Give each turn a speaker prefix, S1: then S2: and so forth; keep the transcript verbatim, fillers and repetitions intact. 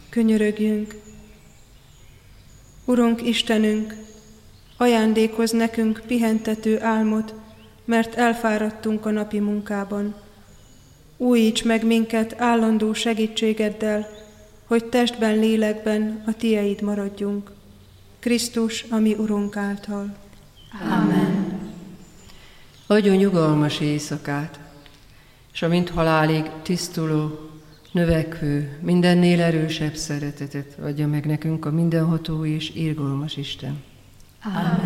S1: könyörögjünk. Urunk Istenünk, ajándékozz nekünk pihentető álmot, mert elfáradtunk a napi munkában. Újíts meg minket állandó segítségeddel, hogy testben, lélekben a Tieid maradjunk. Krisztus, a mi Urunk által.
S2: Amen. Adjon nyugalmas éjszakát, és amint halálig tisztuló, növekvő, mindennél erősebb szeretetet adja meg nekünk a mindenható és irgalmas Isten.
S3: Amen.